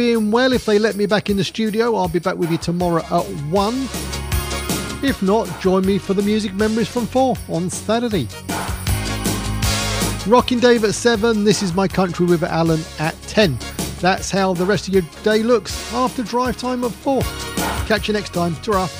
Being well, if they let me back in the studio, I'll be back with you tomorrow at 1. If not, join me for the Music Memories from 4 on Saturday. Rocking Dave at 7, This Is My Country with Alan at 10. That's how the rest of your day looks after drive time at 4. Catch you next time. Ta-ra.